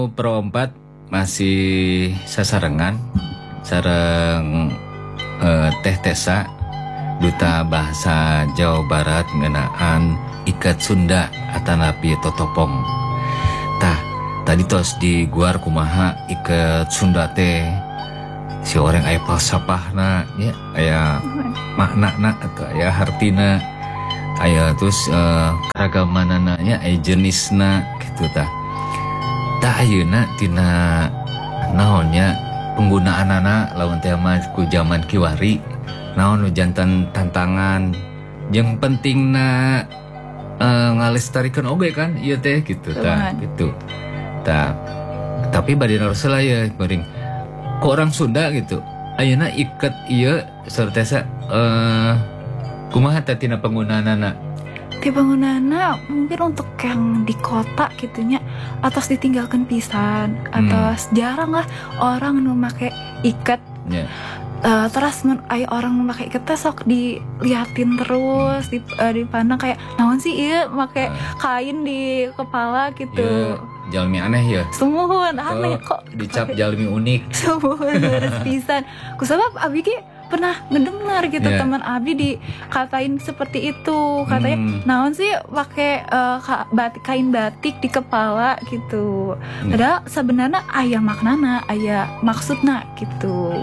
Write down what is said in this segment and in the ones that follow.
Perompat masih sasarengan sareng Teh Tesa Duta Bahasa Jawa Barat ngenaan Ikat Sunda atanapi totopong. Tah tadi tos di guar kumaha Ikat Sunda teh si orang aya falsafahna ya, aya makna atau aya hartina, aya terus karagamanana nya aya jenisna gitu tah. Tah ayeuna tina naonnya penggunaanana lawan teh mah ku zaman kiwari naon nu janten tantangan yang pentingna ngalestarikeun oge kan ieu teh gitu tah gitu. Tah tapi bade naroseula ya beuring ku orang Sunda gitu. Ayeuna iket ieu sarta kumaha teh tina penggunaanana? Ti penggunaanna mungkin untuk yang di kota gitunya atas ditinggalkan pisan atas jarang lah orang nu make iket. Yeah. Terus aya orang nu make iket teh sok diliatin terus dipandang kayak naon sih ieu make kain di kepala gitu. Jalmi aneh ya. Sumuhun aneh kok dicap jalmi unik. Sumuhun beres pisan. Kusabab abi ge pernah ngedengar gitu teman abi dikatain seperti itu, katanya naon sih pakai kain batik di kepala gitu. Padahal sebenarnya aya maknana, aya maksudna gitu.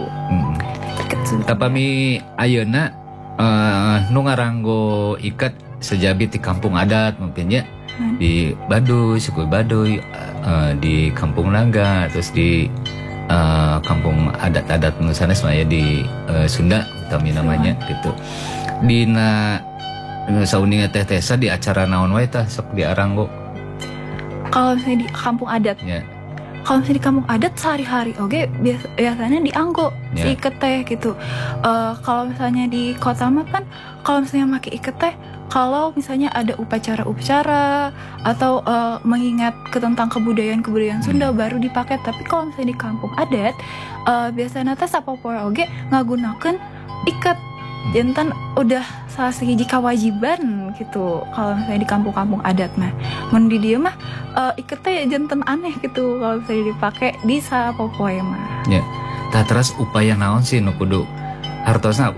Tapami ayeuna nu ngaranggo iket sejabi di kampung adat mungkin ya. Di Baduy, suku Baduy, di Kampung Naga, terus di kampung adat-adat sana semuanya di Sunda utami namanya gitu. Dina sauninga Teh Tesa di acara naon wae tah sok diaranggo. Kalau misalnya di kampung adat. Yeah. Kalau misalnya di kampung adat sehari-hari oke biasanya dianggo si iket teh gitu. Kalau misalnya di kota mah kan kalau misalnya make iket teh kalau misalnya ada upacara-upacara atau mengingat tentang kebudayaan Sunda baru dipakai. Tapi kalau misalnya di kampung adat biasanya teh sapopoe oge ngagunakeun iket. Jantan udah salah sahiji kewajiban gitu kalau misalnya di kampung-kampung adat mah. Mun di dieu mah iket teh jantan aneh gitu kalau misalnya dipakai di sapopoe mah. Ya. Tah terus upaya naon sih nu kudu hartosna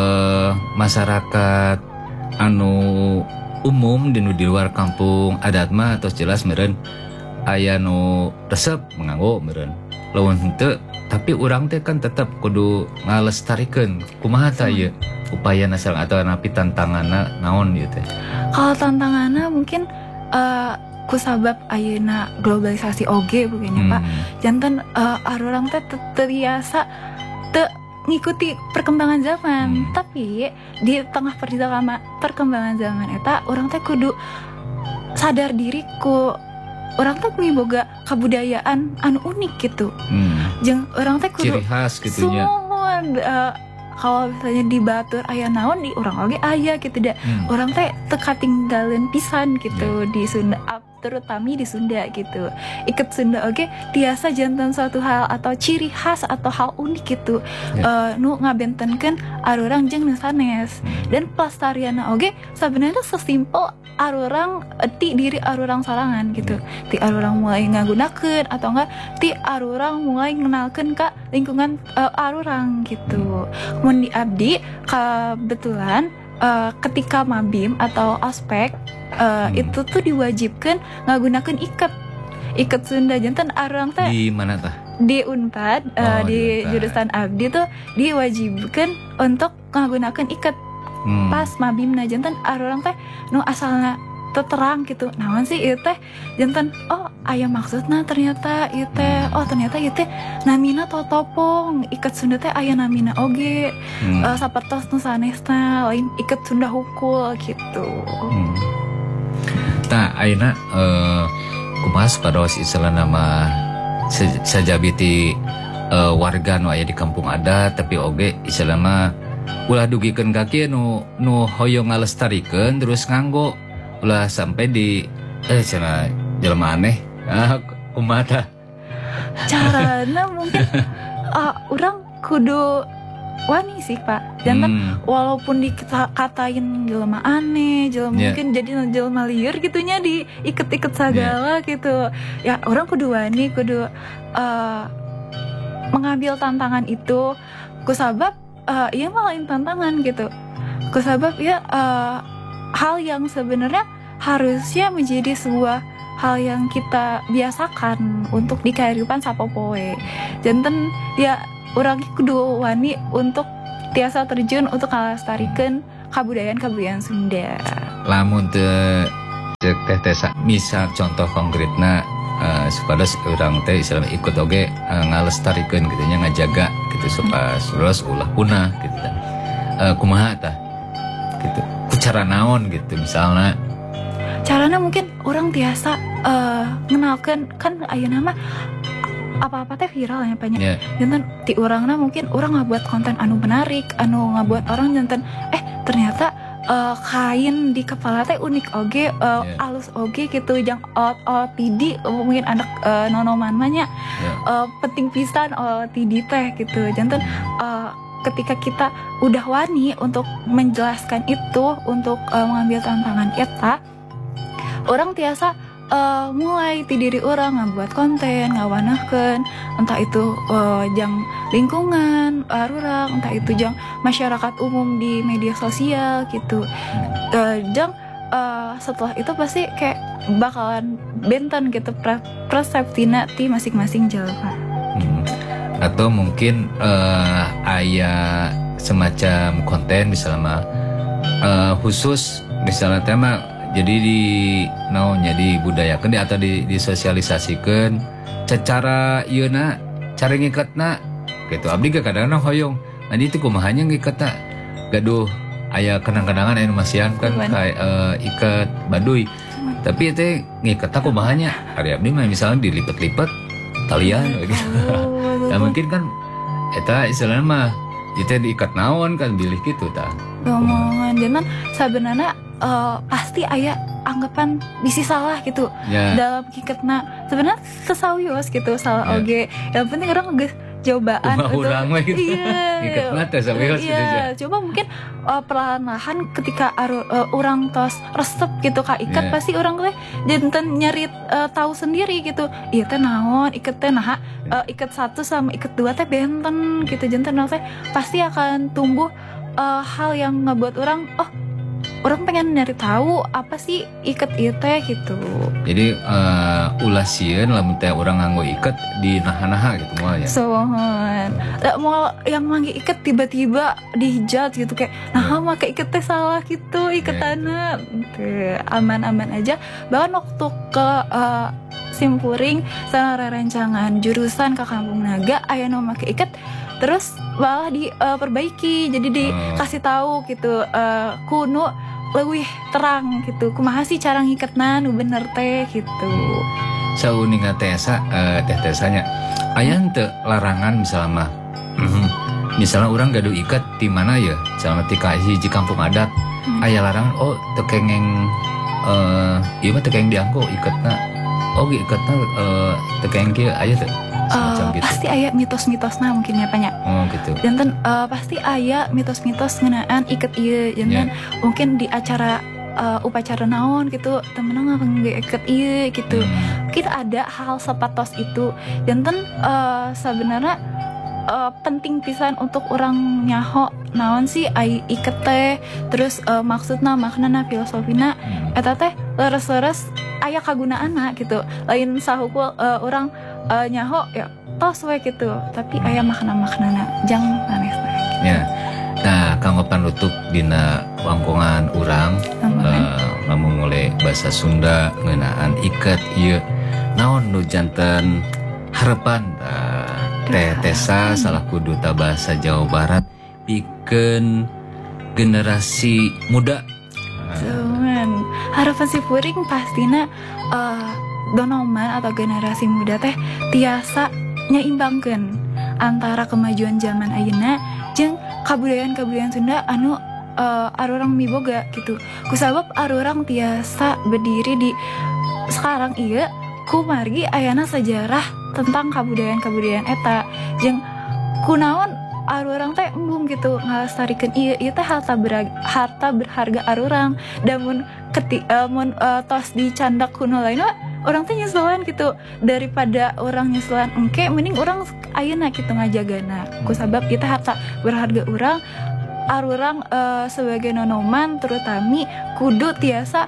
masyarakat anu umum di luar kampung adat mah tos jelas meureun aya nu resep manganggo meureun. Lawan henteu tapi urang teh kan tetep kudu ngalestarikeun. Kumaha tah ieu upaya nasal atau napi tantanganna naon ieu teh? Kalau tantanganna mungkin kusabab ayeuna globalisasi oge begini Pak. Janten arurang teh terbiasa teu ngikuti perkembangan zaman. Tapi di tengah perkembangan zaman eta urang teh kudu sadar diri ku urang teh miboga kabudayaan anu unik gitu. Jeung urang teh kudu ciri khas gitunya. Kalau misalnya di batur aya naon di urang oge aya gitu dah. Urang teh teu katinggaleun pisan gitu di Sunda, terutama di Sunda gitu. Iket Sunda oge tiasa janten suatu hal atau ciri khas atau hal unik gitu. Nu ngabentenkeun arurang jeung nu sanes. Dan pelestarianna oge sebenarnya sesimpel arurang ti diri arurang sorangan gitu. Ti arurang mulai ngagunakeun atau enggak ti arurang mulai ngenalkeun ka lingkungan arurang gitu. Mun di abdi kebetulan ketika mabim atau ospek itu tuh diwajibkan ngagunakeun iket Sunda janten arurang teh di mana tah? Di Unpad di jurusan abdi tuh diwajibkan untuk ngagunakeun iket. Pas mabimna janten arurang teh nu asalna terang gitu. Naon sih ieu teh janten oh aya maksudna ternyata ieu teh oh ternyata ieu teh namina totopong. Iket Sunda teh aya namina oge. Sapertos nu sanesna lain iket Sunda hukul gitu. Tah ayeuna kumaha sapados istilah nama sajabiti warga nu aya di kampung adat tapi oge istilah mah ulah dugikeun ka kieu nu hoyong ngalestarikeun terus nganggo ulah sampai di cenah jelema aneh. Kumaha tah? Carana mungkin urang kudu wani sih Pak. Jantan walaupun dikatain jelema aneh, jelema mungkin jadi jelema liar gitunya diiket-iket segala gitu. Ya orang kudu wani, kudu mengambil tantangan itu. Kusabab iya malain tantangan gitu. Kusabab ya hal yang sebenarnya harusnya menjadi sebuah hal yang kita biasakan untuk di kehidupan sapopoe. Janten ya orang kudu wani untuk tiasa terjun untuk ngalestarikan kabudayaan Sunda. Lamun teu cek Teh Tessa misal contoh konkretna supaya orang teh istilahnya ikut oge ngalestarikeun gitu nya ngajaga gitu supaya terus ulah punah gitu. Kumaha tah? Gitu. Ku cara naon gitu misalnya. Caranya mungkin orang biasa ngenalkan kan ayeuna mah apa-apa teh viral ya banyak. Jantan ti urangna mungkin orang ngabuat konten anu menarik, anu ngabuat orang jantan ternyata kain di kepala teh unik oge, alus oge gitu yang OOTD mungkin anak nonoman mah nya. Penting pisan OOTD teh gitu. Jantan ketika kita udah wani untuk menjelaskan itu, untuk mengambil tantangan eta, orang tiasa mulai ti diri orang ngabuat konten, ngawanahkeun entah itu jang lingkungan arurang, entah itu jang masyarakat umum di media sosial gitu. Jang setelah itu pasti kayak bakalan benten gitu perseptina ti masing-masing jelema. Atau mungkin aya semacam konten misalnya khusus misalnya tema jadi di budayakeun atau disosialisasikeun secara ieuna cara ngikatna gitu. Abdi ge kadang-kadang hoyong adi itu kumahanya ngikatna gaduh aya kenang-kenangan anu masihan kan kayak ikat baduy tapi teh ngikatna kumahanya ari abdi mah misalnya dilipet-lipet talian gitu. Nah mungkin kan eta istilahna mah kita diikat naon kan bilih gitu tah. Ngomongan jangan sebenarnya pasti aya anggapan bisi salah gitu dalam kiketna sebenarnya sesawios gitu salah oge. Yang penting orang geus cobaan untuk gitu. Kiketna teh sawios gitu. Coba mungkin perlahan-lahan ketika orang tos resep gitu ka ikat pasti orang teh janten nyari tahu sendiri gitu. Ieu teh naon, iket teh naha, iket 1 sama iket 2 teh benten gitu. Janten teh pasti akan tumbuh hal yang ngebuat orang orang pengen nyari tahu apa sih iket ieu teh gitu. Jadi ulah sieun lamun teh urang nganggo iket di naha-naha gitu moal ya. Sohon. Moal yang mangge iket tiba-tiba dijudge gitu kayak nah make iket teh salah gitu iketanna. Aman-aman aja. Bahkan waktu ke Simpuring sana rencangan jurusan ke Kampung Naga aya nu make iket terus malah diperbaiki jadi dikasih tahu gitu kuno lebih terang gitu kumaha sih cara ngiketna nu bener teh gitu. Sauninga Tessa Teh Tessanya aya teu larangan misalnya mah misalnya orang gaduh iket di mana ya misalnya ti ka hiji kampung adat aya larangan teu kengeng ieu mah teu kengeng dianggo iketna iketna teu kengeng kieu aya teu semacam gitu. Pasti aya mitos-mitosna mungkin ya banyak. Gitu. Janten pasti aya mitos-mitos ngeunaan iket ieu. Janten mungkin di acara upacara naon gitu temenna ngangge iket ieu gitu. Mungkin ada hal sepatos itu. Janten sebenarnya penting pisan untuk orang nyaho naon sih ai iket teh terus maksudna maknana filosofina eta teh leres-leres aya kagunaanna gitu. Lain sahukul orang nyaho ya tos we gitu tapi aya makna-maknana jang manesna gitu. Ya. Nah, kanggo panutup dina wangkungan urang ngomong oleh bahasa Sunda ngeunaan iket ieu naon nu janten harapan Teh Tessa salaku duta bahasa Jawa Barat pikeun generasi muda. Cuman harapan si Puring pastina donoman atau generasi muda teh tiasa nyaimbangkeun antara kemajuan zaman ayeuna jeung kabudayaan Sunda anu arurang miboga gitu. Kusabab arurang tiasa berdiri di sekarang ieu ku margi ayana sejarah tentang kabudayaan eta jeung kunaon arurang teh embung gitu ngalestarikeun ieu teh harta berharga arurang. Dan mun tos dicandak kuno lain orang teh nyeselan gitu, daripada orang nyeselan engke mending orang ayeuna gitu ngajagana. Kusabab kita harta berharga urang arurang sebagai nonoman terutami kudu tiasa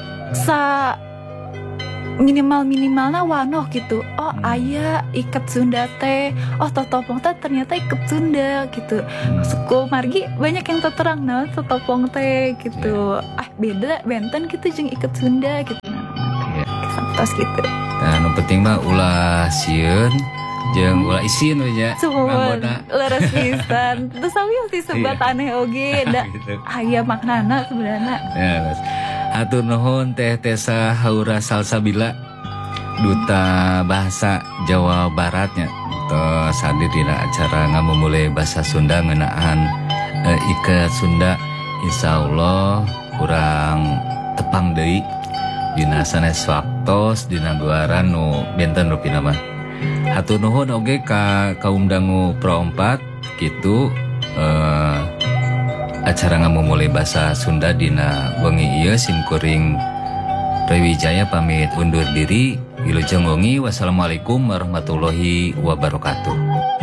minimalna wanoh gitu. Oh aya iket Sunda teh, oh totopong teh ternyata iket Sunda gitu. Suku margi banyak yang terterang nah totopong teh gitu. Beda benten gitu jeung iket Sunda gitu. Santos gitu. Nah, nu penting mah ulah sieun jeung ulah isin we nya. Sumpun leres pisan. Terus abi mesti sebat aneh oge da aya maknana sebenarnya. Ya, Mas. Hatur nuhun Teh Tessa Haura Salsabila, Duta Bahasa Jawa Baratnya. Tos hadir dina acara ngamumule bahasa Sunda ngeunaan iket Sunda. Insyaallah urang tepang deui dina sanes waktos dina gelaran nu benten rupina mah. Hatur nuhun oge ka kaum dangu Pro 4 kitu acara ngamumule bahasa Sunda dina wengi ieu simkuring Rewijaya pamit undur diri. Wilujeng wengi. Wassalamualaikum warahmatullahi wabarakatuh.